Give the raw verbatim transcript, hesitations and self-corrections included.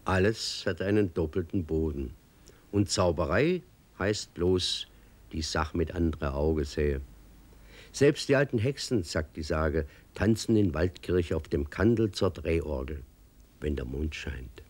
Alles hat einen doppelten Boden. Und Zauberei heißt bloß, die Sach mit andere Auge sähe. Selbst die alten Hexen, sagt die Sage, tanzen in Waldkirche auf dem Kandel zur Drehorgel, wenn der Mond scheint.